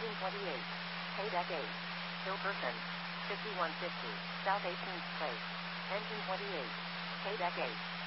1928. Paydeck 8. Hill Person. 5150. South 18th Place. Engine 28. Paydeck 8.